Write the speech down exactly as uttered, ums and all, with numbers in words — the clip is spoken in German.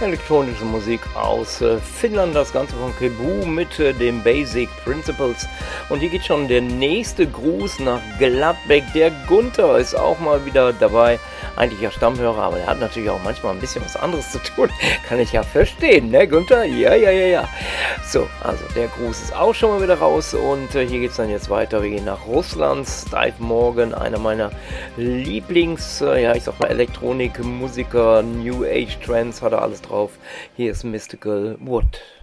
elektronische Musik aus äh, Finnland, das Ganze von Kebu mit äh, den Basic Principles. Und hier geht schon der nächste Gruß nach Gladbeck. Der Gunther ist auch mal wieder dabei, eigentlich ja Stammhörer, aber er hat natürlich auch manchmal ein bisschen was anderes zu tun. Kann ich ja verstehen, ne Gunther? Ja, ja, ja, ja. So, also der Gruß ist auch schon mal wieder raus und äh, hier geht es dann jetzt weiter. Wir gehen nach Russland. Steve Morgan, einer meiner Lieblings, äh, ja ich sag mal Elektronik, Musiker, New Age Trends, hat er alles drauf. Hier ist Mystical Wood.